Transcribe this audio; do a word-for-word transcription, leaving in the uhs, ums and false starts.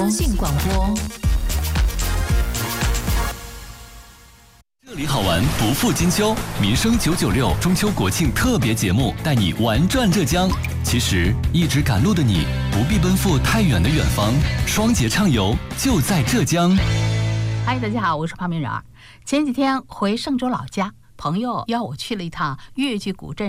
性广播。 这里好玩不负金秋，民生九九六中秋国庆特别节目带你玩转浙江。其实一直赶路的你不必奔赴太远的远方，双节畅游就在浙江。 嗨，大家好，我是潘明儿。前几天回嵊州老家，朋友邀我去了一趟越剧古镇